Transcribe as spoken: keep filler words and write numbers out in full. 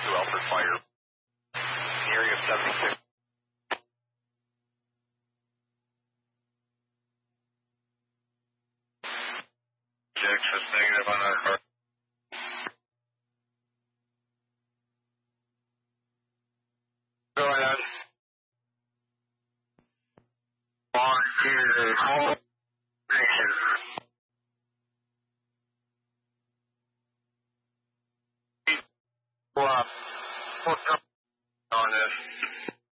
two Alfred Fire. The area of seventy-six. Jax is negative on our car. Go ahead. One, two, hold.